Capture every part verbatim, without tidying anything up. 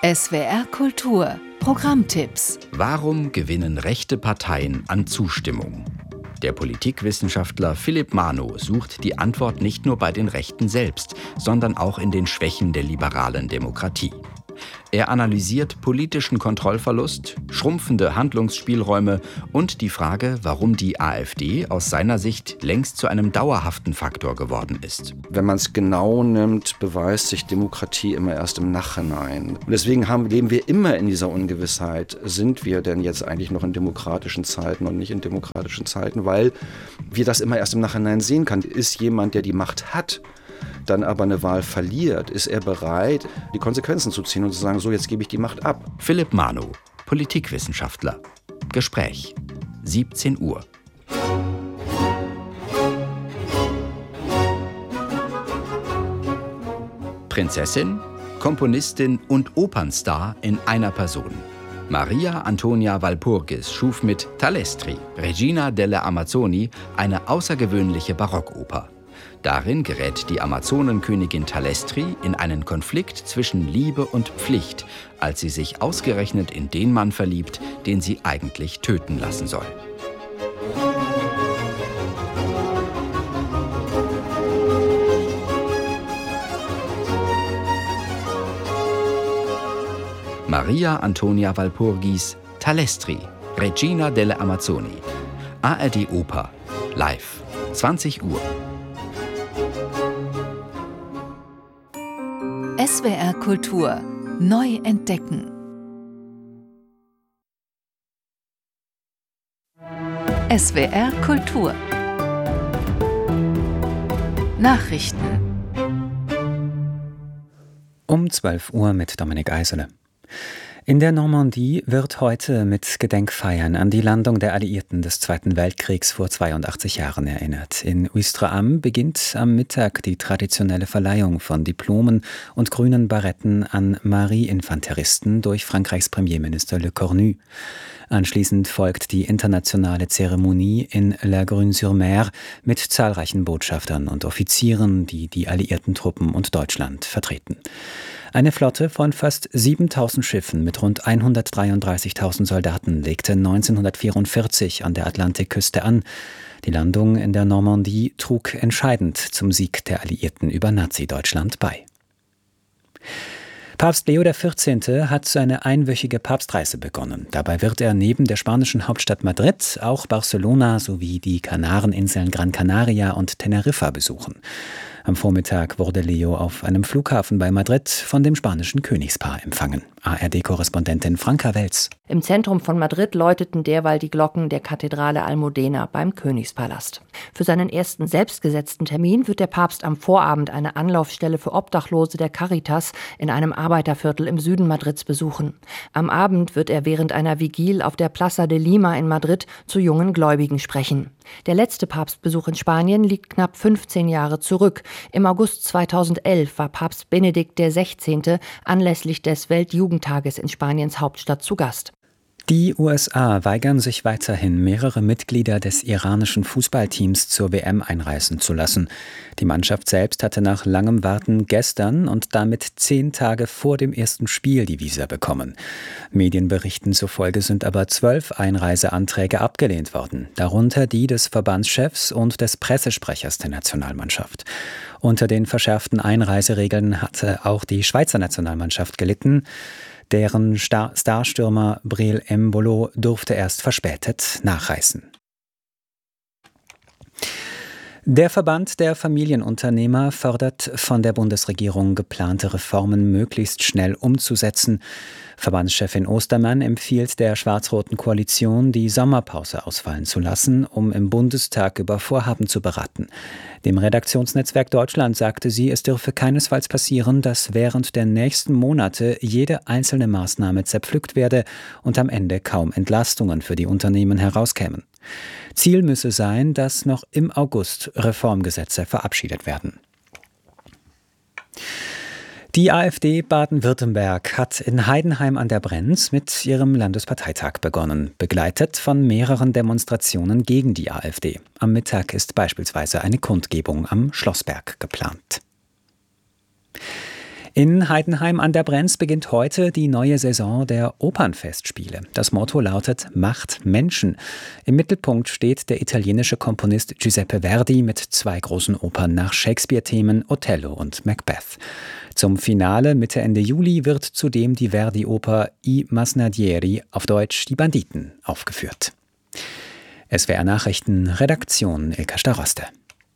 S W R Kultur Programmtipps. Warum gewinnen rechte Parteien an Zustimmung? Der Politikwissenschaftler Philipp Manow sucht die Antwort nicht nur bei den Rechten selbst, sondern auch in den Schwächen der liberalen Demokratie. Er analysiert politischen Kontrollverlust, schrumpfende Handlungsspielräume und die Frage, warum die AfD aus seiner Sicht längst zu einem dauerhaften Faktor geworden ist. Wenn man es genau nimmt, beweist sich Demokratie immer erst im Nachhinein. Und deswegen haben, leben wir immer in dieser Ungewissheit. Sind wir denn jetzt eigentlich noch in demokratischen Zeiten und nicht in demokratischen Zeiten? Weil wir das immer erst im Nachhinein sehen können. Ist jemand, der die Macht hat, dann aber eine Wahl verliert, ist er bereit, die Konsequenzen zu ziehen und zu sagen, so, jetzt gebe ich die Macht ab. Philipp Manow, Politikwissenschaftler. Gespräch, siebzehn Uhr. Prinzessin, Komponistin und Opernstar in einer Person. Maria Antonia Walpurgis schuf mit Tallestri, Regina delle Amazzoni, eine außergewöhnliche Barockoper. Darin gerät die Amazonenkönigin Tallestri in einen Konflikt zwischen Liebe und Pflicht, als sie sich ausgerechnet in den Mann verliebt, den sie eigentlich töten lassen soll. Maria Antonia Walpurgis, Tallestri, Regina delle Amazzoni. A R D Oper, live, zwanzig Uhr. S W R Kultur neu entdecken. S W R Kultur Nachrichten Um zwölf Uhr mit Dominik Eisele. In der Normandie wird heute mit Gedenkfeiern an die Landung der Alliierten des Zweiten Weltkriegs vor zweiundachtzig Jahren erinnert. In Ouistreham beginnt am Mittag die traditionelle Verleihung von Diplomen und grünen Baretten an Marie-Infanteristen durch Frankreichs Premierminister Le Cornu. Anschließend folgt die internationale Zeremonie in La Grune-sur-Mer mit zahlreichen Botschaftern und Offizieren, die die alliierten Truppen und Deutschland vertreten. Eine Flotte von fast siebentausend Schiffen mit rund hundertdreiunddreißigtausend Soldaten legte neunzehnhundertvierundvierzig an der Atlantikküste an. Die Landung in der Normandie trug entscheidend zum Sieg der Alliierten über Nazi-Deutschland bei. Papst Leo der vierzehnte hat seine einwöchige Papstreise begonnen. Dabei wird er neben der spanischen Hauptstadt Madrid auch Barcelona sowie die Kanareninseln Gran Canaria und Teneriffa besuchen. Am Vormittag wurde Leo auf einem Flughafen bei Madrid von dem spanischen Königspaar empfangen. A R D-Korrespondentin Franka Welz. Im Zentrum von Madrid läuteten derweil die Glocken der Kathedrale Almudena beim Königspalast. Für seinen ersten selbstgesetzten Termin wird der Papst am Vorabend eine Anlaufstelle für Obdachlose der Caritas in einem Arbeiterviertel im Süden Madrids besuchen. Am Abend wird er während einer Vigil auf der Plaza de Lima in Madrid zu jungen Gläubigen sprechen. Der letzte Papstbesuch in Spanien liegt knapp fünfzehn Jahre zurück. Im August zweitausendelf war Papst Benedikt der sechzehnte anlässlich des Weltjugendtages in Spaniens Hauptstadt zu Gast. Die U S A weigern sich weiterhin, mehrere Mitglieder des iranischen Fußballteams zur W M einreisen zu lassen. Die Mannschaft selbst hatte nach langem Warten gestern und damit zehn Tage vor dem ersten Spiel die Visa bekommen. Medienberichten zufolge sind aber zwölf Einreiseanträge abgelehnt worden, darunter die des Verbandschefs und des Pressesprechers der Nationalmannschaft. Unter den verschärften Einreiseregeln hatte auch die Schweizer Nationalmannschaft gelitten. Deren Star- Starstürmer Breel Embolo durfte erst verspätet nachreisen. Der Verband der Familienunternehmer fordert von der Bundesregierung, geplante Reformen möglichst schnell umzusetzen. Verbandschefin Ostermann empfiehlt der schwarz-roten Koalition, die Sommerpause ausfallen zu lassen, um im Bundestag über Vorhaben zu beraten. Dem Redaktionsnetzwerk Deutschland sagte sie, es dürfe keinesfalls passieren, dass während der nächsten Monate jede einzelne Maßnahme zerpflückt werde und am Ende kaum Entlastungen für die Unternehmen herauskämen. Ziel müsse sein, dass noch im August Reformgesetze verabschiedet werden. Die AfD Baden-Württemberg hat in Heidenheim an der Brenz mit ihrem Landesparteitag begonnen, begleitet von mehreren Demonstrationen gegen die AfD. Am Mittag ist beispielsweise eine Kundgebung am Schlossberg geplant. In Heidenheim an der Brenz beginnt heute die neue Saison der Opernfestspiele. Das Motto lautet Macht Menschen. Im Mittelpunkt steht der italienische Komponist Giuseppe Verdi mit zwei großen Opern nach Shakespeare-Themen Othello und Macbeth. Zum Finale Mitte Ende Juli wird zudem die Verdi-Oper I Masnadieri, auf Deutsch Die Banditen, aufgeführt. S W R Nachrichten, Redaktion Ilka Staroste.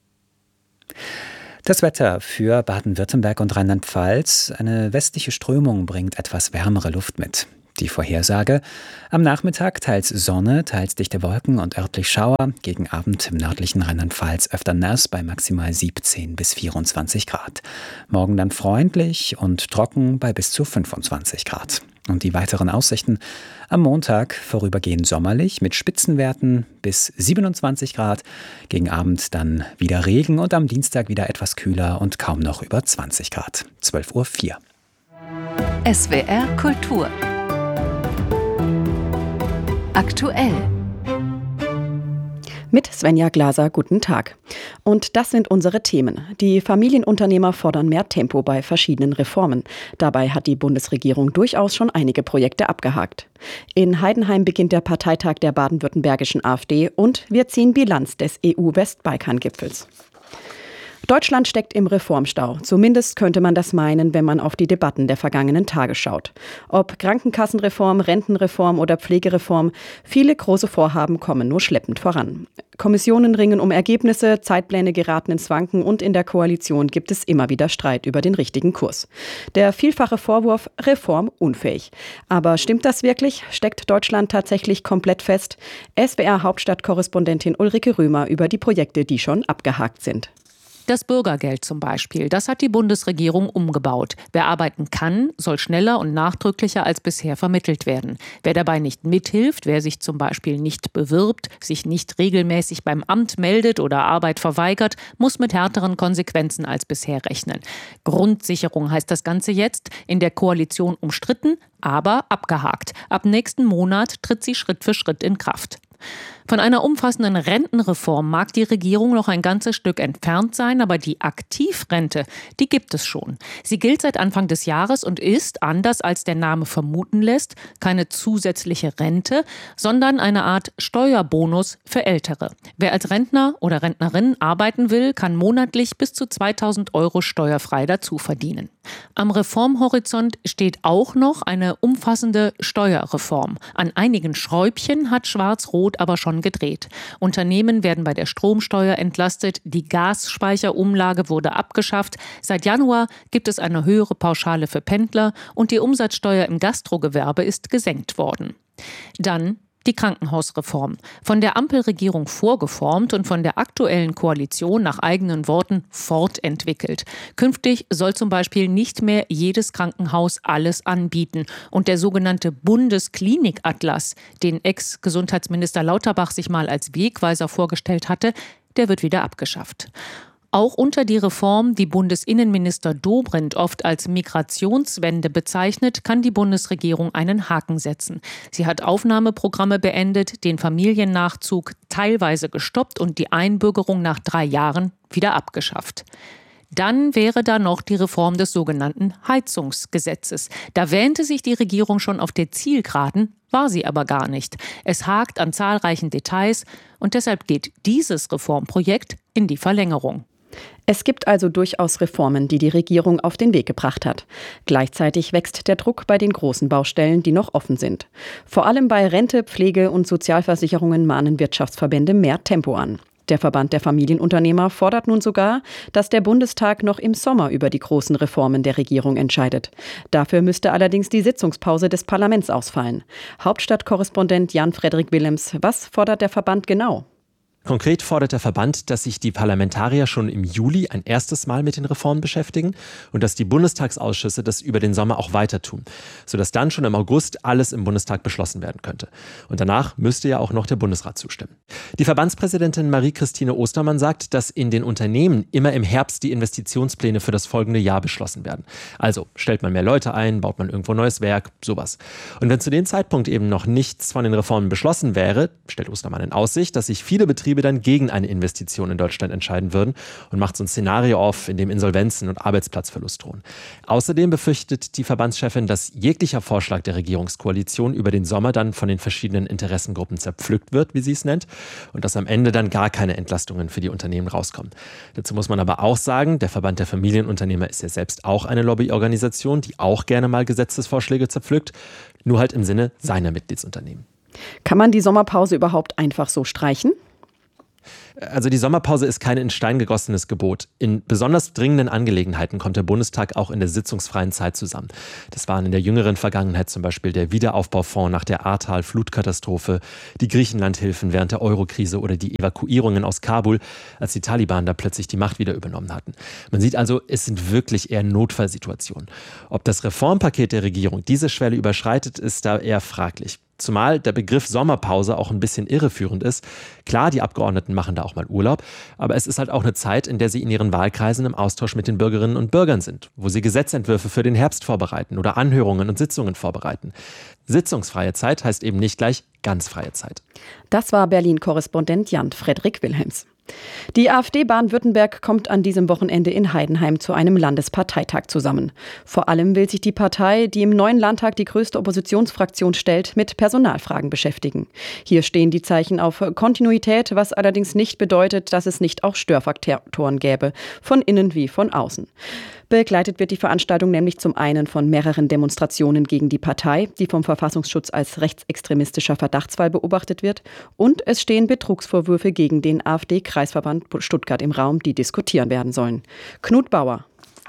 Das Wetter für Baden-Württemberg und Rheinland-Pfalz. Eine westliche Strömung bringt etwas wärmere Luft mit. Die Vorhersage: am Nachmittag teils Sonne, teils dichte Wolken und örtlich Schauer. Gegen Abend im nördlichen Rheinland-Pfalz öfter nass bei maximal siebzehn bis vierundzwanzig Grad. Morgen dann freundlich und trocken bei bis zu fünfundzwanzig Grad. Und die weiteren Aussichten: am Montag vorübergehend sommerlich mit Spitzenwerten bis siebenundzwanzig Grad. Gegen Abend dann wieder Regen und am Dienstag wieder etwas kühler und kaum noch über zwanzig Grad. zwölf Uhr vier. S W R Kultur. Aktuell. Mit Svenja Glaser, guten Tag. Und das sind unsere Themen. Die Familienunternehmer fordern mehr Tempo bei verschiedenen Reformen. Dabei hat die Bundesregierung durchaus schon einige Projekte abgehakt. In Heidenheim beginnt der Parteitag der baden-württembergischen AfD und wir ziehen Bilanz des E U-Westbalkan-Gipfels. Deutschland steckt im Reformstau. Zumindest könnte man das meinen, wenn man auf die Debatten der vergangenen Tage schaut. Ob Krankenkassenreform, Rentenreform oder Pflegereform, viele große Vorhaben kommen nur schleppend voran. Kommissionen ringen um Ergebnisse, Zeitpläne geraten ins Wanken und in der Koalition gibt es immer wieder Streit über den richtigen Kurs. Der vielfache Vorwurf: reformunfähig. Aber stimmt das wirklich? Steckt Deutschland tatsächlich komplett fest? S W R-Hauptstadtkorrespondentin Ulrike Römer über die Projekte, die schon abgehakt sind. Das Bürgergeld zum Beispiel, das hat die Bundesregierung umgebaut. Wer arbeiten kann, soll schneller und nachdrücklicher als bisher vermittelt werden. Wer dabei nicht mithilft, wer sich zum Beispiel nicht bewirbt, sich nicht regelmäßig beim Amt meldet oder Arbeit verweigert, muss mit härteren Konsequenzen als bisher rechnen. Grundsicherung heißt das Ganze jetzt, in der Koalition umstritten, aber abgehakt. Ab nächsten Monat tritt sie Schritt für Schritt in Kraft. Von einer umfassenden Rentenreform mag die Regierung noch ein ganzes Stück entfernt sein, aber die Aktivrente, die gibt es schon. Sie gilt seit Anfang des Jahres und ist, anders als der Name vermuten lässt, keine zusätzliche Rente, sondern eine Art Steuerbonus für Ältere. Wer als Rentner oder Rentnerin arbeiten will, kann monatlich bis zu zweitausend Euro steuerfrei dazu verdienen. Am Reformhorizont steht auch noch eine umfassende Steuerreform. An einigen Schräubchen hat Schwarz-Rot aber schon gedreht. Unternehmen werden bei der Stromsteuer entlastet, die Gasspeicherumlage wurde abgeschafft. Seit Januar gibt es eine höhere Pauschale für Pendler und die Umsatzsteuer im Gastrogewerbe ist gesenkt worden. Dann die Krankenhausreform. Von der Ampelregierung vorgeformt und von der aktuellen Koalition nach eigenen Worten fortentwickelt. Künftig soll zum Beispiel nicht mehr jedes Krankenhaus alles anbieten. Und der sogenannte Bundesklinikatlas, den Ex-Gesundheitsminister Lauterbach sich mal als Wegweiser vorgestellt hatte, der wird wieder abgeschafft. Auch unter die Reform, die Bundesinnenminister Dobrindt oft als Migrationswende bezeichnet, kann die Bundesregierung einen Haken setzen. Sie hat Aufnahmeprogramme beendet, den Familiennachzug teilweise gestoppt und die Einbürgerung nach drei Jahren wieder abgeschafft. Dann wäre da noch die Reform des sogenannten Heizungsgesetzes. Da wähnte sich die Regierung schon auf der Zielgeraden, war sie aber gar nicht. Es hakt an zahlreichen Details und deshalb geht dieses Reformprojekt in die Verlängerung. Es gibt also durchaus Reformen, die die Regierung auf den Weg gebracht hat. Gleichzeitig wächst der Druck bei den großen Baustellen, die noch offen sind. Vor allem bei Rente, Pflege und Sozialversicherungen mahnen Wirtschaftsverbände mehr Tempo an. Der Verband der Familienunternehmer fordert nun sogar, dass der Bundestag noch im Sommer über die großen Reformen der Regierung entscheidet. Dafür müsste allerdings die Sitzungspause des Parlaments ausfallen. Hauptstadtkorrespondent Jan-Frederik Willems, was fordert der Verband genau? Konkret fordert der Verband, dass sich die Parlamentarier schon im Juli ein erstes Mal mit den Reformen beschäftigen und dass die Bundestagsausschüsse das über den Sommer auch weiter tun, sodass dann schon im August alles im Bundestag beschlossen werden könnte. Und danach müsste ja auch noch der Bundesrat zustimmen. Die Verbandspräsidentin Marie-Christine Ostermann sagt, dass in den Unternehmen immer im Herbst die Investitionspläne für das folgende Jahr beschlossen werden. Also stellt man mehr Leute ein, baut man irgendwo neues Werk, sowas. Und wenn zu dem Zeitpunkt eben noch nichts von den Reformen beschlossen wäre, stellt Ostermann in Aussicht, dass sich viele Betriebe Betriebe dann gegen eine Investition in Deutschland entscheiden würden und macht so ein Szenario auf, in dem Insolvenzen und Arbeitsplatzverlust drohen. Außerdem befürchtet die Verbandschefin, dass jeglicher Vorschlag der Regierungskoalition über den Sommer dann von den verschiedenen Interessengruppen zerpflückt wird, wie sie es nennt, und dass am Ende dann gar keine Entlastungen für die Unternehmen rauskommen. Dazu muss man aber auch sagen, der Verband der Familienunternehmer ist ja selbst auch eine Lobbyorganisation, die auch gerne mal Gesetzesvorschläge zerpflückt, nur halt im Sinne seiner Mitgliedsunternehmen. Kann man die Sommerpause überhaupt einfach so streichen? Also die Sommerpause ist kein in Stein gegossenes Gebot. In besonders dringenden Angelegenheiten kommt der Bundestag auch in der sitzungsfreien Zeit zusammen. Das waren in der jüngeren Vergangenheit zum Beispiel der Wiederaufbaufonds nach der Ahrtal-Flutkatastrophe, die Griechenlandhilfen während der Eurokrise oder die Evakuierungen aus Kabul, als die Taliban da plötzlich die Macht wieder übernommen hatten. Man sieht also, es sind wirklich eher Notfallsituationen. Ob das Reformpaket der Regierung diese Schwelle überschreitet, ist da eher fraglich. Zumal der Begriff Sommerpause auch ein bisschen irreführend ist. Klar, die Abgeordneten machen da auch mal Urlaub, aber es ist halt auch eine Zeit, in der sie in ihren Wahlkreisen im Austausch mit den Bürgerinnen und Bürgern sind, wo sie Gesetzentwürfe für den Herbst vorbereiten oder Anhörungen und Sitzungen vorbereiten. Sitzungsfreie Zeit heißt eben nicht gleich ganz freie Zeit. Das war Berlin-Korrespondent Jan Frederik Wilhelms. Die AfD Baden-Württemberg kommt an diesem Wochenende in Heidenheim zu einem Landesparteitag zusammen. Vor allem will sich die Partei, die im neuen Landtag die größte Oppositionsfraktion stellt, mit Personalfragen beschäftigen. Hier stehen die Zeichen auf Kontinuität, was allerdings nicht bedeutet, dass es nicht auch Störfaktoren gäbe, von innen wie von außen. Begleitet wird die Veranstaltung nämlich zum einen von mehreren Demonstrationen gegen die Partei, die vom Verfassungsschutz als rechtsextremistischer Verdachtsfall beobachtet wird, und es stehen Betrugsvorwürfe gegen den AfD-Kreisverband Stuttgart im Raum, die diskutieren werden sollen. Knut Bauer.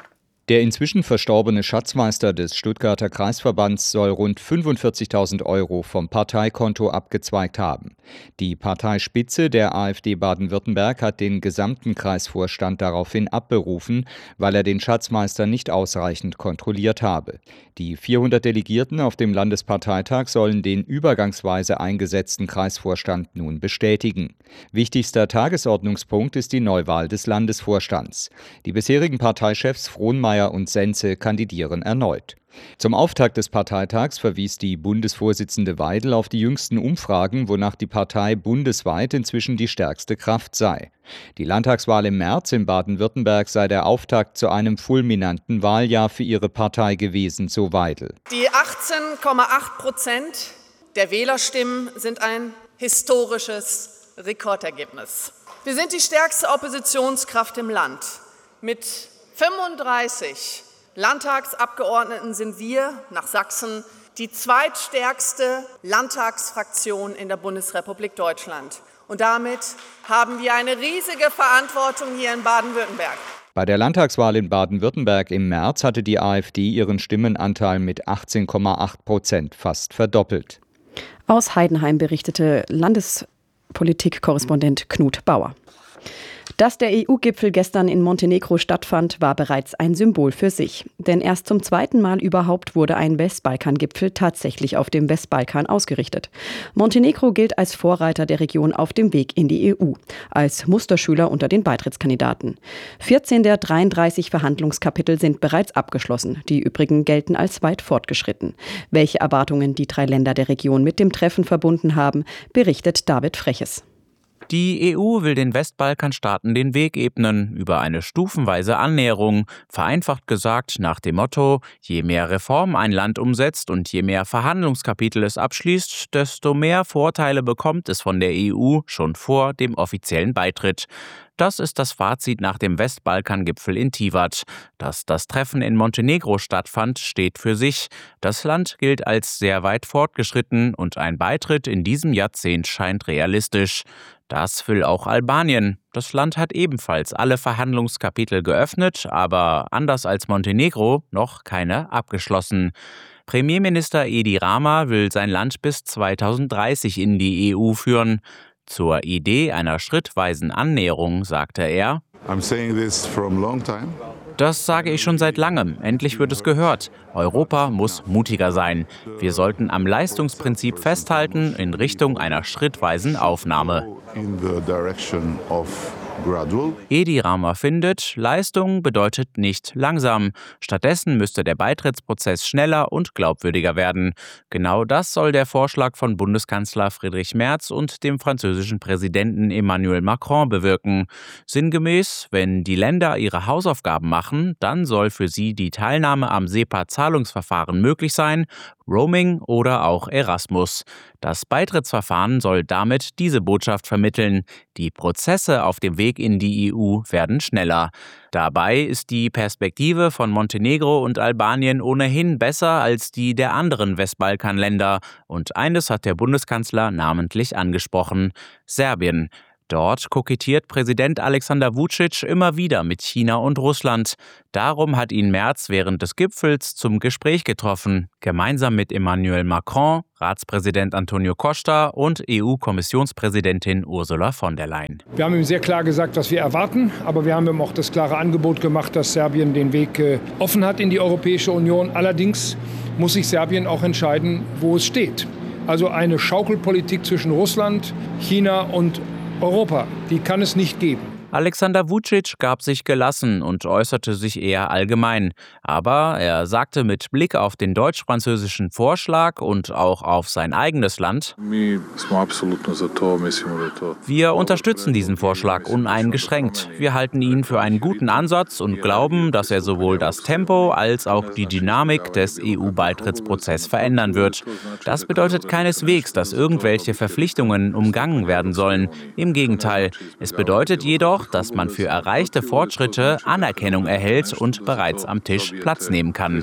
Der inzwischen verstorbene Schatzmeister des Stuttgarter Kreisverbands soll rund fünfundvierzigtausend Euro vom Parteikonto abgezweigt haben. Die Parteispitze der AfD Baden-Württemberg hat den gesamten Kreisvorstand daraufhin abberufen, weil er den Schatzmeister nicht ausreichend kontrolliert habe. Die vierhundert Delegierten auf dem Landesparteitag sollen den übergangsweise eingesetzten Kreisvorstand nun bestätigen. Wichtigster Tagesordnungspunkt ist die Neuwahl des Landesvorstands. Die bisherigen Parteichefs Frohnmeier und Senze kandidieren erneut. Zum Auftakt des Parteitags verwies die Bundesvorsitzende Weidel auf die jüngsten Umfragen, wonach die Partei bundesweit inzwischen die stärkste Kraft sei. Die Landtagswahl im März in Baden-Württemberg sei der Auftakt zu einem fulminanten Wahljahr für ihre Partei gewesen, so Weidel. Die achtzehn Komma acht Prozent der Wählerstimmen sind ein historisches Rekordergebnis. Wir sind die stärkste Oppositionskraft im Land. Mit fünfunddreißig Landtagsabgeordneten sind wir nach Sachsen die zweitstärkste Landtagsfraktion in der Bundesrepublik Deutschland. Und damit haben wir eine riesige Verantwortung hier in Baden-Württemberg. Bei der Landtagswahl in Baden-Württemberg im März hatte die AfD ihren Stimmenanteil mit achtzehn Komma acht Prozent fast verdoppelt. Aus Heidenheim berichtete Landespolitik-Korrespondent Knut Bauer. Dass der E U-Gipfel gestern in Montenegro stattfand, war bereits ein Symbol für sich. Denn erst zum zweiten Mal überhaupt wurde ein Westbalkan-Gipfel tatsächlich auf dem Westbalkan ausgerichtet. Montenegro gilt als Vorreiter der Region auf dem Weg in die E U, als Musterschüler unter den Beitrittskandidaten. vierzehn der dreiunddreißig Verhandlungskapitel sind bereits abgeschlossen. Die übrigen gelten als weit fortgeschritten. Welche Erwartungen die drei Länder der Region mit dem Treffen verbunden haben, berichtet David Freches. Die E U will den Westbalkanstaaten den Weg ebnen über eine stufenweise Annäherung, vereinfacht gesagt nach dem Motto, je mehr Reformen ein Land umsetzt und je mehr Verhandlungskapitel es abschließt, desto mehr Vorteile bekommt es von der E U schon vor dem offiziellen Beitritt. Das ist das Fazit nach dem Westbalkan-Gipfel in Tivat. Dass das Treffen in Montenegro stattfand, steht für sich. Das Land gilt als sehr weit fortgeschritten und ein Beitritt in diesem Jahrzehnt scheint realistisch. Das will auch Albanien. Das Land hat ebenfalls alle Verhandlungskapitel geöffnet, aber anders als Montenegro noch keine abgeschlossen. Premierminister Edi Rama will sein Land bis zweitausenddreißig in die E U führen. Zur Idee einer schrittweisen Annäherung sagte er: I'm saying this from long time. Das sage ich schon seit langem. Endlich wird es gehört. Europa muss mutiger sein. Wir sollten am Leistungsprinzip festhalten in Richtung einer schrittweisen Aufnahme. In the direction of gradual. Edi Rama findet, Leistung bedeutet nicht langsam. Stattdessen müsste der Beitrittsprozess schneller und glaubwürdiger werden. Genau das soll der Vorschlag von Bundeskanzler Friedrich Merz und dem französischen Präsidenten Emmanuel Macron bewirken. Sinngemäß, wenn die Länder ihre Hausaufgaben machen, dann soll für sie die Teilnahme am SEPA-Zahlungsverfahren möglich sein, Roaming oder auch Erasmus. Das Beitrittsverfahren soll damit diese Botschaft vermitteln. Die Prozesse auf dem Weg in die E U werden schneller. Dabei ist die Perspektive von Montenegro und Albanien ohnehin besser als die der anderen Westbalkanländer. Und eines hat der Bundeskanzler namentlich angesprochen: Serbien. Dort kokettiert Präsident Alexander Vučić immer wieder mit China und Russland. Darum hat ihn Merz während des Gipfels zum Gespräch getroffen, gemeinsam mit Emmanuel Macron, Ratspräsident Antonio Costa und E U-Kommissionspräsidentin Ursula von der Leyen. Wir haben ihm sehr klar gesagt, was wir erwarten, aber wir haben ihm auch das klare Angebot gemacht, dass Serbien den Weg äh, offen hat in die Europäische Union. Allerdings muss sich Serbien auch entscheiden, wo es steht. Also eine Schaukelpolitik zwischen Russland, China und Europa, die kann es nicht geben. Alexander Vučić gab sich gelassen und äußerte sich eher allgemein. Aber er sagte mit Blick auf den deutsch-französischen Vorschlag und auch auf sein eigenes Land: Wir unterstützen diesen Vorschlag uneingeschränkt. Wir halten ihn für einen guten Ansatz und glauben, dass er sowohl das Tempo als auch die Dynamik des E U-Beitrittsprozesses verändern wird. Das bedeutet keineswegs, dass irgendwelche Verpflichtungen umgangen werden sollen. Im Gegenteil, es bedeutet jedoch, dass man für erreichte Fortschritte Anerkennung erhält und bereits am Tisch Platz nehmen kann.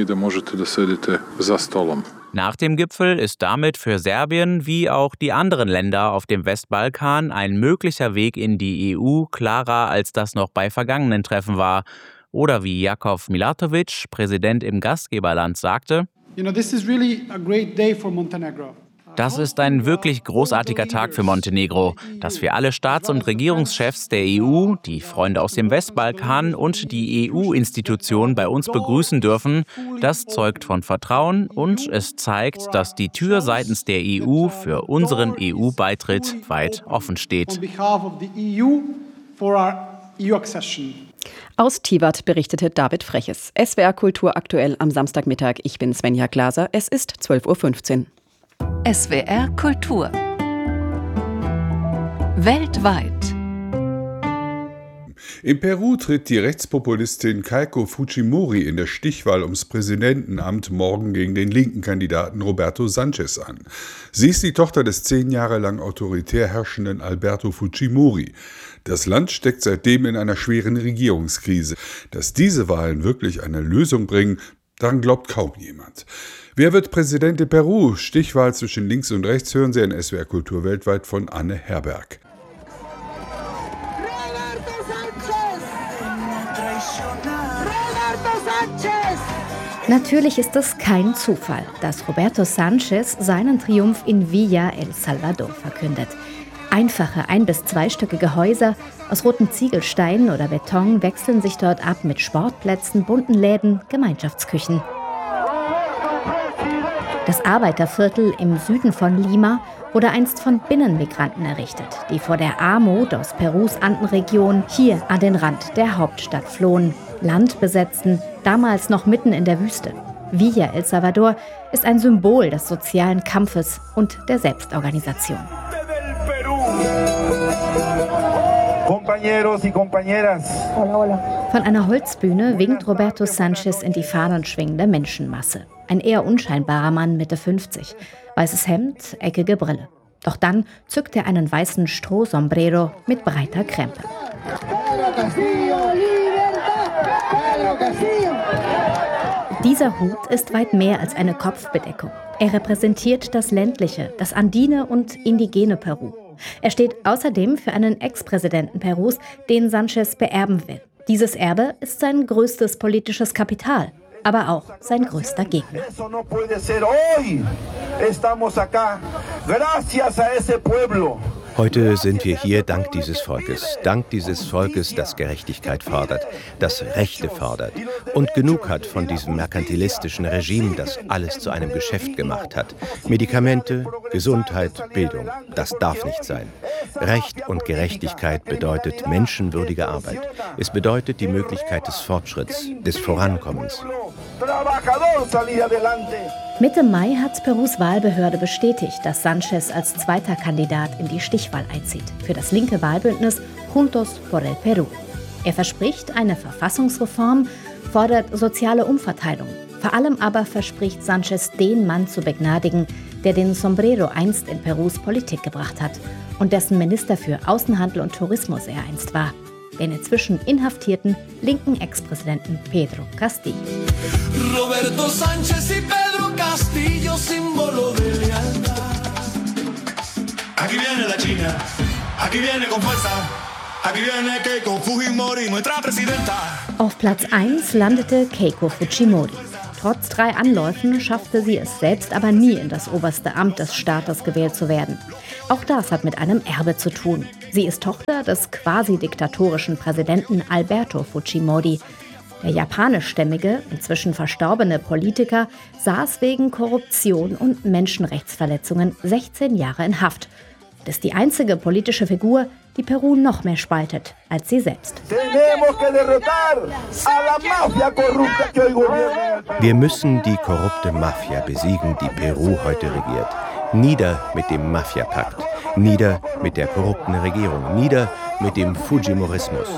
Nach dem Gipfel ist damit für Serbien wie auch die anderen Länder auf dem Westbalkan ein möglicher Weg in die E U klarer, als das noch bei vergangenen Treffen war. Oder wie Jakov Milatovic, Präsident im Gastgeberland, sagte: You know, this is really a great day for Montenegro. Das ist ein wirklich großartiger Tag für Montenegro. Dass wir alle Staats- und Regierungschefs der E U, die Freunde aus dem Westbalkan und die E U-Institutionen bei uns begrüßen dürfen, das zeugt von Vertrauen und es zeigt, dass die Tür seitens der E U für unseren E U-Beitritt weit offen steht. Aus Tivat berichtete David Freches. S W R Kultur aktuell am Samstagmittag. Ich bin Svenja Glaser. Es ist zwölf Uhr fünfzehn. S W R Kultur. Weltweit. In Peru tritt die Rechtspopulistin Keiko Fujimori in der Stichwahl ums Präsidentenamt morgen gegen den linken Kandidaten Roberto Sánchez an. Sie ist die Tochter des zehn Jahre lang autoritär herrschenden Alberto Fujimori. Das Land steckt seitdem in einer schweren Regierungskrise. Dass diese Wahlen wirklich eine Lösung bringen, daran glaubt kaum jemand. Wer wird Präsident in Peru? Stichwahl zwischen links und rechts hören Sie in S W R Kultur weltweit von Anne Herberg. Natürlich ist es kein Zufall, dass Roberto Sánchez seinen Triumph in Villa El Salvador verkündet. Einfache ein- bis zweistöckige Häuser aus roten Ziegelsteinen oder Beton wechseln sich dort ab mit Sportplätzen, bunten Läden, Gemeinschaftsküchen. Das Arbeiterviertel im Süden von Lima wurde einst von Binnenmigranten errichtet, die vor der Armut aus Perus Andenregion hier an den Rand der Hauptstadt flohen, Land besetzten, damals noch mitten in der Wüste. Villa El Salvador ist ein Symbol des sozialen Kampfes und der Selbstorganisation. Von einer Holzbühne winkt Roberto Sánchez in die fahnenschwingende Menschenmasse. Ein eher unscheinbarer Mann, Mitte fünfzig. Weißes Hemd, eckige Brille. Doch dann zückt er einen weißen Strohsombrero mit breiter Krempe. Dieser Hut ist weit mehr als eine Kopfbedeckung. Er repräsentiert das ländliche, das andine und indigene Peru. Er steht außerdem für einen Ex-Präsidenten Perus, den Sánchez beerben will. Dieses Erbe ist sein größtes politisches Kapital, aber auch sein größter Gegner. Heute sind wir hier dank dieses Volkes, dank dieses Volkes, das Gerechtigkeit fordert, das Rechte fordert und genug hat von diesem merkantilistischen Regime, das alles zu einem Geschäft gemacht hat. Medikamente, Gesundheit, Bildung, das darf nicht sein. Recht und Gerechtigkeit bedeutet menschenwürdige Arbeit. Es bedeutet die Möglichkeit des Fortschritts, des Vorankommens. Mitte Mai hat Perus Wahlbehörde bestätigt, dass Sánchez als zweiter Kandidat in die Stichwahl einzieht, für das linke Wahlbündnis Juntos por el Perú. Er verspricht eine Verfassungsreform, fordert soziale Umverteilung. Vor allem aber verspricht Sánchez, den Mann zu begnadigen, der den Sombrero einst in Perus Politik gebracht hat und dessen Minister für Außenhandel und Tourismus er einst war, den inzwischen inhaftierten linken Ex-Präsidenten Pedro Castillo. Roberto Sánchez y Pedro Castillo, símbolo de lealtad. Aquí viene la China, aquí viene con fuerza, aquí viene Keiko Fujimori, nuestra presidenta. Auf Platz eins landete Keiko Fujimori. Trotz drei Anläufen schaffte sie es selbst aber nie in das oberste Amt des Staates gewählt zu werden. Auch das hat mit einem Erbe zu tun. Sie ist Tochter des quasi diktatorischen Präsidenten Alberto Fujimori. Der japanischstämmige, inzwischen verstorbene Politiker saß wegen Korruption und Menschenrechtsverletzungen sechzehn Jahre in Haft. Und ist die einzige politische Figur, die Peru noch mehr spaltet als sie selbst. Wir müssen die korrupte Mafia besiegen, die Peru heute regiert. Nieder mit dem Mafia-Pakt, nieder mit der korrupten Regierung, nieder mit dem Fujimorismus.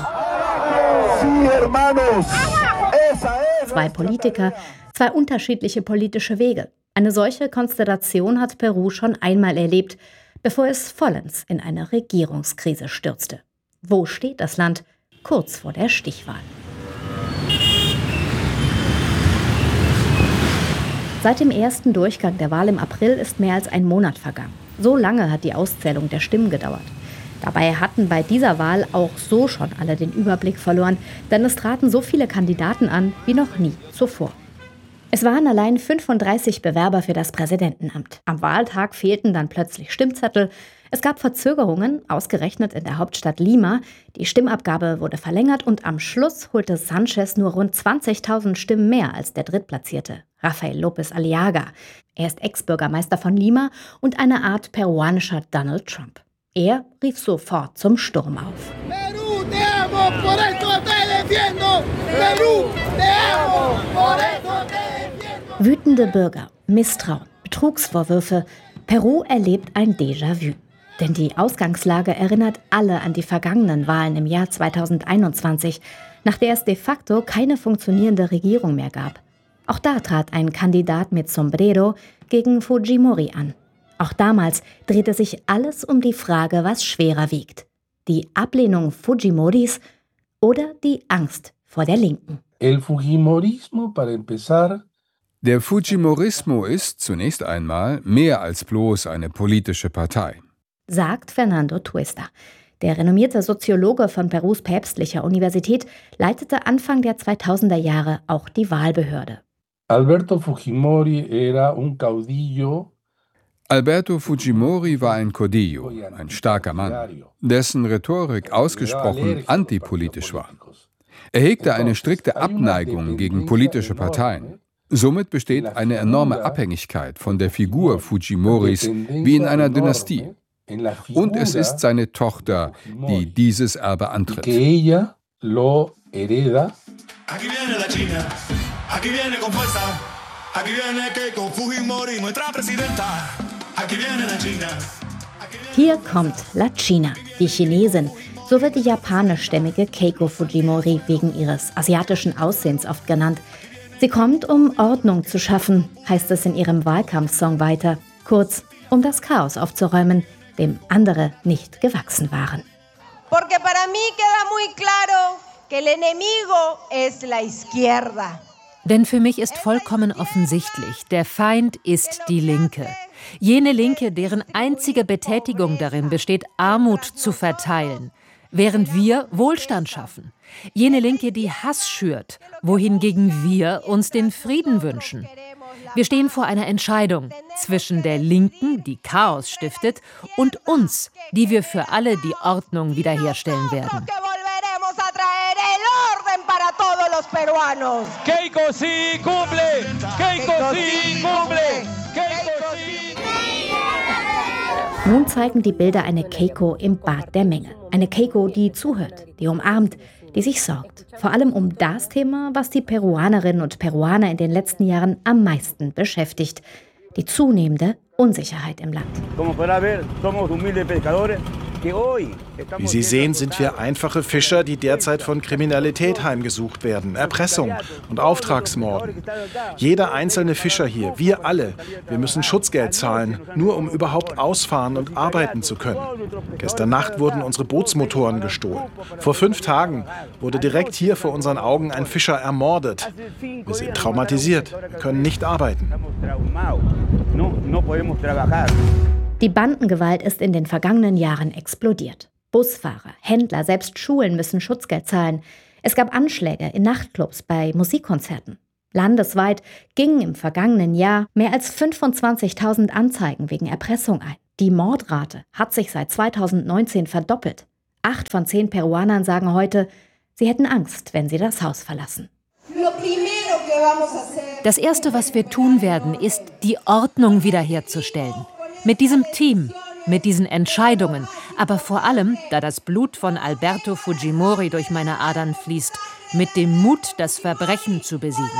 Zwei Politiker, zwei unterschiedliche politische Wege. Eine solche Konstellation hat Peru schon einmal erlebt, bevor es vollends in eine Regierungskrise stürzte. Wo steht das Land kurz vor der Stichwahl? Seit dem ersten Durchgang der Wahl im April ist mehr als ein Monat vergangen. So lange hat die Auszählung der Stimmen gedauert. Dabei hatten bei dieser Wahl auch so schon alle den Überblick verloren, denn es traten so viele Kandidaten an wie noch nie zuvor. Es waren allein fünfunddreißig Bewerber für das Präsidentenamt. Am Wahltag fehlten dann plötzlich Stimmzettel. Es gab Verzögerungen, ausgerechnet in der Hauptstadt Lima. Die Stimmabgabe wurde verlängert und am Schluss holte Sánchez nur rund zwanzigtausend Stimmen mehr als der Drittplatzierte, Rafael López Aliaga. Er ist Ex-Bürgermeister von Lima und eine Art peruanischer Donald Trump. Er rief sofort zum Sturm auf. Peru, te amo, por esto te defiendo. Peru, te amo, por esto te defiendo. Wütende Bürger, Misstrauen, Betrugsvorwürfe. Peru erlebt ein Déjà-vu. Denn die Ausgangslage erinnert alle an die vergangenen Wahlen im Jahr zweitausendeinundzwanzig, nach der es de facto keine funktionierende Regierung mehr gab. Auch da trat ein Kandidat mit Sombrero gegen Fujimori an. Auch damals drehte sich alles um die Frage, was schwerer wiegt. Die Ablehnung Fujimoris oder die Angst vor der Linken. El Fujimorismo, para empezar. Der Fujimorismo ist zunächst einmal mehr als bloß eine politische Partei, sagt Fernando Tuesta. Der renommierte Soziologe von Perus päpstlicher Universität leitete Anfang der zweitausender Jahre auch die Wahlbehörde. Alberto Fujimori era un caudillo. Alberto Fujimori war ein Caudillo, ein starker Mann, dessen Rhetorik ausgesprochen antipolitisch war. Er hegte eine strikte Abneigung gegen politische Parteien. Somit besteht eine enorme Abhängigkeit von der Figur Fujimoris wie in einer Dynastie. Und es ist seine Tochter, die dieses Erbe antritt. Hier kommt La China, die Chinesin. So wird die japanischstämmige Keiko Fujimori wegen ihres asiatischen Aussehens oft genannt. Sie kommt, um Ordnung zu schaffen, heißt es in ihrem Wahlkampfsong weiter. Kurz, um das Chaos aufzuräumen, dem andere nicht gewachsen waren. Porque para mí queda muy claro que el enemigo es la izquierda. Denn für mich ist vollkommen offensichtlich, der Feind ist die Linke. Jene Linke, deren einzige Betätigung darin besteht, Armut zu verteilen. während wir Wohlstand schaffen. Jene Linke, die Hass schürt, wohingegen wir uns den Frieden wünschen. Wir stehen vor einer Entscheidung zwischen der Linken, die Chaos stiftet, und uns, die wir für alle die Ordnung wiederherstellen werden. Keiko sí cumple, Keiko sí cumple, Keiko sí. Nun zeigen die Bilder eine Keiko im Bad der Menge. Eine Keiko, die zuhört, die umarmt, die sich sorgt. Vor allem um das Thema, was die Peruanerinnen und Peruaner in den letzten Jahren am meisten beschäftigt: die zunehmende Unsicherheit im Land. Wie Sie sehen, sind wir einfache Fischer, die derzeit von Kriminalität heimgesucht werden, Erpressung und Auftragsmorden. Jeder einzelne Fischer hier, wir alle, wir müssen Schutzgeld zahlen, nur um überhaupt ausfahren und arbeiten zu können. Gestern Nacht wurden unsere Bootsmotoren gestohlen. Vor fünf Tagen wurde direkt hier vor unseren Augen ein Fischer ermordet. Wir sind traumatisiert, wir können nicht arbeiten. Die Bandengewalt ist in den vergangenen Jahren explodiert. Busfahrer, Händler, selbst Schulen müssen Schutzgeld zahlen. Es gab Anschläge in Nachtclubs, bei Musikkonzerten. Landesweit gingen im vergangenen Jahr mehr als fünfundzwanzigtausend Anzeigen wegen Erpressung ein. Die Mordrate hat sich seit zweitausendneunzehn verdoppelt. Acht von zehn Peruanern sagen heute, sie hätten Angst, wenn sie das Haus verlassen. Das Erste, was wir tun werden, ist, die Ordnung wiederherzustellen. Mit diesem Team, mit diesen Entscheidungen, aber vor allem, da das Blut von Alberto Fujimori durch meine Adern fließt, mit dem Mut, das Verbrechen zu besiegen.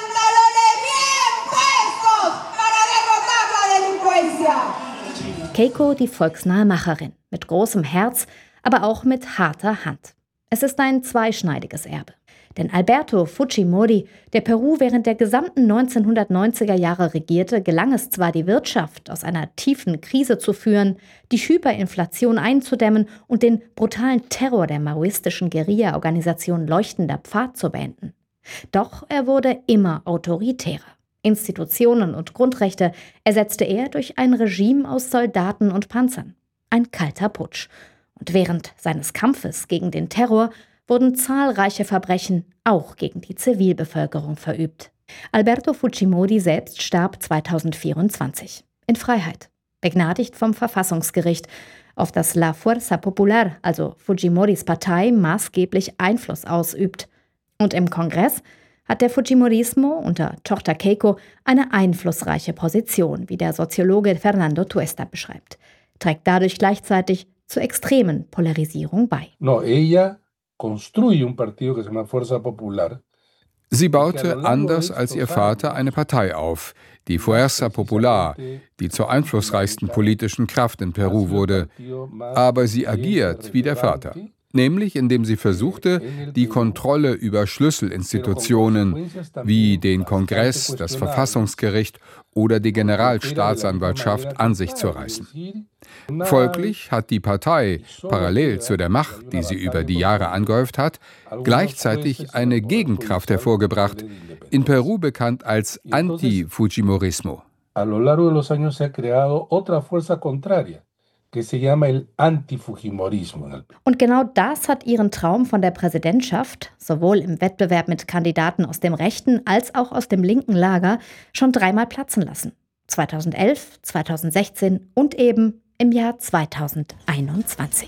Keiko, die volksnahe Macherin, mit großem Herz, aber auch mit harter Hand. Es ist ein zweischneidiges Erbe. Denn Alberto Fujimori, der Peru während der gesamten neunzehnhundertneunziger Jahre regierte, gelang es zwar, die Wirtschaft aus einer tiefen Krise zu führen, die Hyperinflation einzudämmen und den brutalen Terror der maoistischen Guerilla-Organisation Leuchtender Pfad zu beenden. Doch er wurde immer autoritärer. Institutionen und Grundrechte ersetzte er durch ein Regime aus Soldaten und Panzern. Ein kalter Putsch. Und während seines Kampfes gegen den Terror wurden zahlreiche Verbrechen auch gegen die Zivilbevölkerung verübt. Alberto Fujimori selbst starb zweitausendvierundzwanzig in Freiheit, begnadigt vom Verfassungsgericht, auf das La Fuerza Popular, also Fujimoris Partei, maßgeblich Einfluss ausübt. Und im Kongress hat der Fujimorismo unter Tochter Keiko eine einflussreiche Position, wie der Soziologe Fernando Tuesta beschreibt, trägt dadurch gleichzeitig zur extremen Polarisierung bei. No, ella construye un partido que se llama Fuerza Popular. Sie baute anders als ihr Vater eine Partei auf, die Fuerza Popular, die zur einflussreichsten politischen Kraft in Peru wurde. Aber sie agiert wie der Vater, nämlich indem sie versuchte, die Kontrolle über Schlüsselinstitutionen wie den Kongress, das Verfassungsgericht oder die Generalstaatsanwaltschaft an sich zu reißen. Folglich hat die Partei, parallel zu der Macht, die sie über die Jahre angehäuft hat, gleichzeitig eine Gegenkraft hervorgebracht, in Peru bekannt als Anti-Fujimorismo. A lo largo de los años se ha creado otra fuerza contraria, que se llama el Antifujimorismo. Und genau das hat ihren Traum von der Präsidentschaft, sowohl im Wettbewerb mit Kandidaten aus dem rechten als auch aus dem linken Lager, schon dreimal platzen lassen. zweitausendelf, zweitausendsechzehn und eben im Jahr zweitausendeinundzwanzig.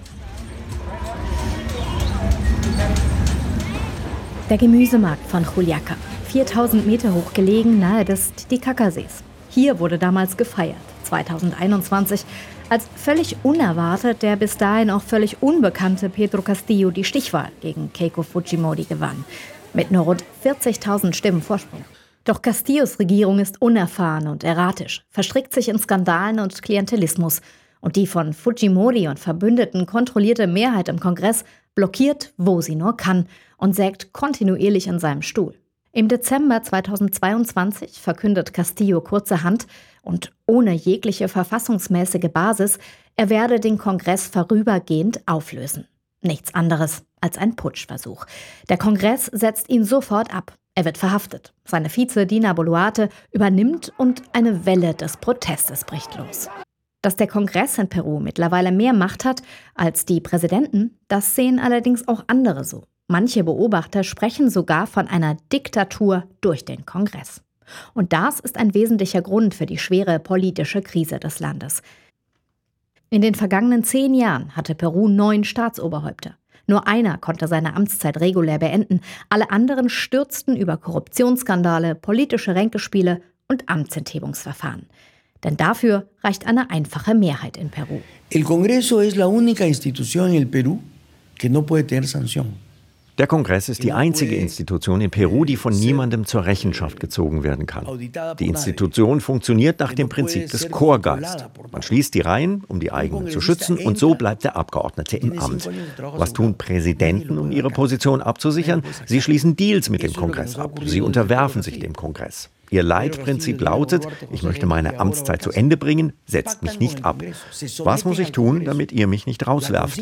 Der Gemüsemarkt von Juliaca, viertausend Meter hoch gelegen, nahe des Titicacasees. Hier wurde damals gefeiert, zweitausendeinundzwanzig, als völlig unerwartet der bis dahin auch völlig unbekannte Pedro Castillo die Stichwahl gegen Keiko Fujimori gewann, mit nur rund vierzigtausend Stimmen Vorsprung. Doch Castillos Regierung ist unerfahren und erratisch, verstrickt sich in Skandalen und Klientelismus. Und die von Fujimori und Verbündeten kontrollierte Mehrheit im Kongress blockiert, wo sie nur kann, und sägt kontinuierlich in seinem Stuhl. Im Dezember zweitausendzweiundzwanzig verkündet Castillo kurzerhand und ohne jegliche verfassungsmäßige Basis, er werde den Kongress vorübergehend auflösen. Nichts anderes als ein Putschversuch. Der Kongress setzt ihn sofort ab. Er wird verhaftet. Seine Vize Dina Boluarte übernimmt und eine Welle des Protestes bricht los. Dass der Kongress in Peru mittlerweile mehr Macht hat als die Präsidenten, das sehen allerdings auch andere so. Manche Beobachter sprechen sogar von einer Diktatur durch den Kongress. Und das ist ein wesentlicher Grund für die schwere politische Krise des Landes. In den vergangenen zehn Jahren hatte Peru neun Staatsoberhäupter. Nur einer konnte seine Amtszeit regulär beenden. Alle anderen stürzten über Korruptionsskandale, politische Ränkespiele und Amtsenthebungsverfahren. Denn dafür reicht eine einfache Mehrheit in Peru. El Congreso es la única institución en el Perú que no puede tener sanción. Der Kongress ist die einzige Institution in Peru, die von niemandem zur Rechenschaft gezogen werden kann. Die Institution funktioniert nach dem Prinzip des Chorgeist. Man schließt die Reihen, um die eigenen zu schützen, und so bleibt der Abgeordnete im Amt. Was tun Präsidenten, um ihre Position abzusichern? Sie schließen Deals mit dem Kongress ab. Sie unterwerfen sich dem Kongress. Ihr Leitprinzip lautet, ich möchte meine Amtszeit zu Ende bringen, setzt mich nicht ab. Was muss ich tun, damit ihr mich nicht rauswerft?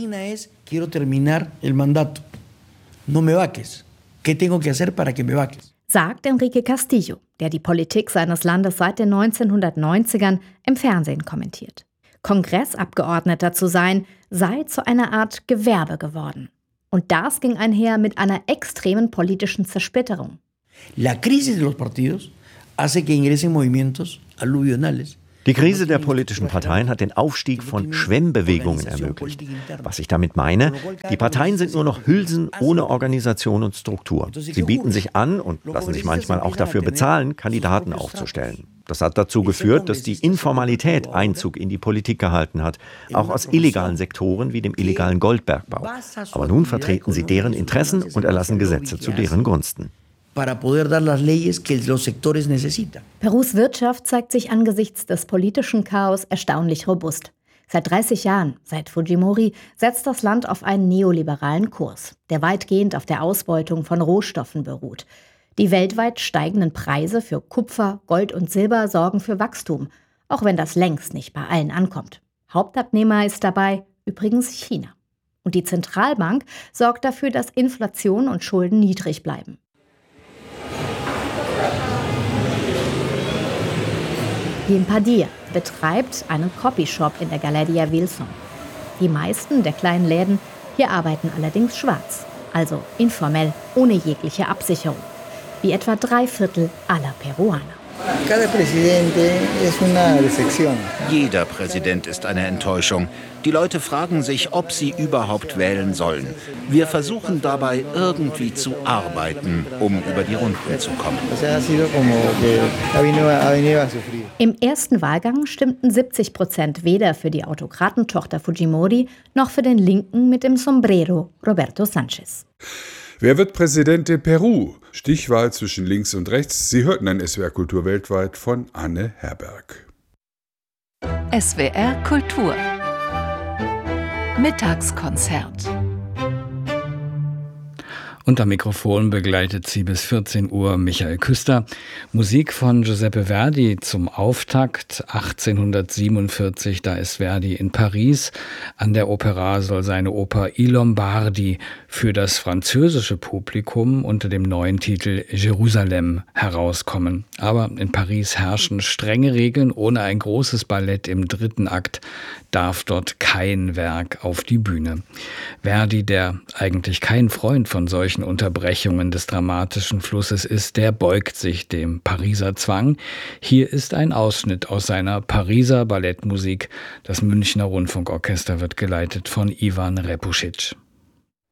No me vaques. ¿Qué tengo que hacer para que me vaques? Sagt Enrique Castillo, der die Politik seines Landes seit den neunzehnhundertneunzigern im Fernsehen kommentiert. Kongressabgeordneter zu sein, sei zu einer Art Gewerbe geworden. Und das ging einher mit einer extremen politischen Zersplitterung. La crisis de los partidos hace que ingresen movimientos aluvionales. Die Krise der politischen Parteien hat den Aufstieg von Schwemmbewegungen ermöglicht. Was ich damit meine, die Parteien sind nur noch Hülsen ohne Organisation und Struktur. Sie bieten sich an und lassen sich manchmal auch dafür bezahlen, Kandidaten aufzustellen. Das hat dazu geführt, dass die Informalität Einzug in die Politik gehalten hat, auch aus illegalen Sektoren wie dem illegalen Goldbergbau. Aber nun vertreten sie deren Interessen und erlassen Gesetze zu deren Gunsten. Para poder dar las leyes que los sectores necesitan. Perus Wirtschaft zeigt sich angesichts des politischen Chaos erstaunlich robust. Seit dreißig Jahren, seit Fujimori, setzt das Land auf einen neoliberalen Kurs, der weitgehend auf der Ausbeutung von Rohstoffen beruht. Die weltweit steigenden Preise für Kupfer, Gold und Silber sorgen für Wachstum, auch wenn das längst nicht bei allen ankommt. Hauptabnehmer ist dabei übrigens China. Und die Zentralbank sorgt dafür, dass Inflation und Schulden niedrig bleiben. Guillem Padilla betreibt einen Copyshop in der Galeria Wilson. Die meisten der kleinen Läden hier arbeiten allerdings schwarz, also informell, ohne jegliche Absicherung, wie etwa drei Viertel aller Peruaner. Jeder Präsident ist eine Enttäuschung. Die Leute fragen sich, ob sie überhaupt wählen sollen. Wir versuchen dabei irgendwie zu arbeiten, um über die Runden zu kommen. Im ersten Wahlgang stimmten siebzig Prozent weder für die Autokratentochter Fujimori noch für den Linken mit dem Sombrero Roberto Sanchez. Wer wird Präsident in Peru? Stichwahl zwischen links und rechts. Sie hörten ein S W R Kultur weltweit von Anne Herberg. S W R Kultur Mittagskonzert. Und am Mikrofon begleitet sie bis vierzehn Uhr Michael Küster. Musik von Giuseppe Verdi zum Auftakt achtzehnhundertsiebenundvierzig. Da ist Verdi in Paris. An der Opera soll seine Oper I Lombardi für das französische Publikum unter dem neuen Titel Jerusalem herauskommen. Aber in Paris herrschen strenge Regeln. Ohne ein großes Ballett im dritten Akt darf dort kein Werk auf die Bühne. Verdi, der eigentlich kein Freund von solchen Unterbrechungen des dramatischen Flusses ist, der beugt sich dem Pariser Zwang. Hier ist ein Ausschnitt aus seiner Pariser Ballettmusik. Das Münchner Rundfunkorchester wird geleitet von Ivan Repušić.